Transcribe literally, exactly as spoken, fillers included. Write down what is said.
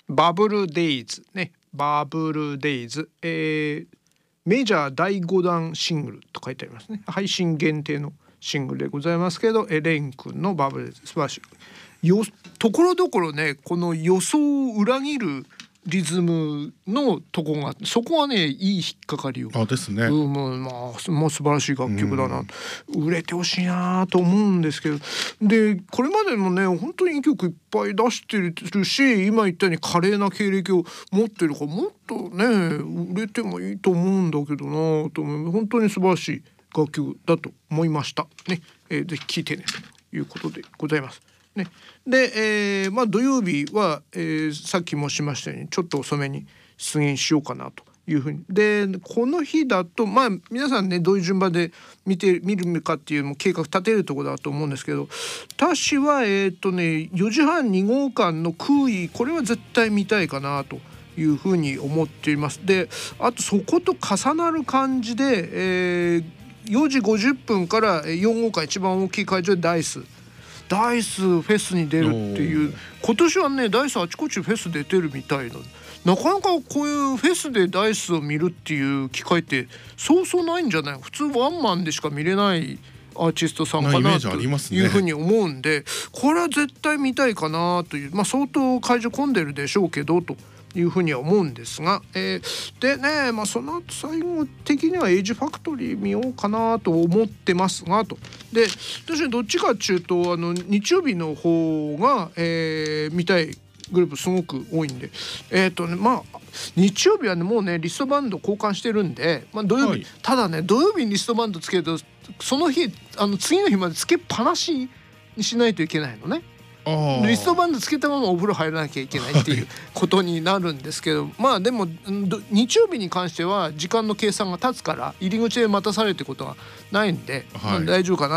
バブルデイズね、バブルデイズ、えー、メジャーだいごだんシングルと書いてありますね。配信限定のシングルでございますけど、えレン君のバブルデイズ素晴らしい。よところどころね、この予想を裏切るリズムのとこがあって、そこはねいい引っかかりをあですね、 うん、まあ、まあ、まあ、素晴らしい楽曲だな、うん、売れてほしいなと思うんですけど、でこれまでもね本当にいい曲いっぱい出してるし、今言ったように華麗な経歴を持ってるから、もっとね売れてもいいと思うんだけどなと思う。本当に素晴らしい楽曲だと思いましたね。えー、ぜひ聴いてねということでございますね。で、えーまあ、土曜日は、えー、さっきもしましたようにちょっと遅めに出現しようかなというふうに。でこの日だとまあ皆さんねどういう順番で見て見るかっていうのも計画立てるところだと思うんですけど、私はえっとねよじはんにごうかんの空位、これは絶対見たいかなというふうに思っています。であとそこと重なる感じで、えー、よじごじゅっぷんからよんごうかん一番大きい会場でダイスダイスフェスに出るっていう、今年はねダイスあちこちフェス出てるみたいな、なかなかこういうフェスでダイスを見るっていう機会ってそうそうないんじゃない。普通ワンマンでしか見れないアーティストさんかなというふうに思うんで、これは絶対見たいかなという、まあ相当会場混んでるでしょうけどというふうには思うんですが、えー、でね、まあ、その後最後的にはエイジファクトリー見ようかなと思ってますがと。で私はどっちかっていうとあの日曜日の方が、えー、見たいグループすごく多いんで、えっとねまあ日曜日はねもうねリストバンド交換してるんで、まあ、土曜日、はい、ただね土曜日にリストバンドつけるとその日あの次の日までつけっぱなしにしないといけないのね。リストバンドつけたままお風呂入らなきゃいけないっていうことになるんですけど、まあでも日曜日に関しては時間の計算が経つから入り口で待たされるってことはないんで、はい、まあ、大丈夫かな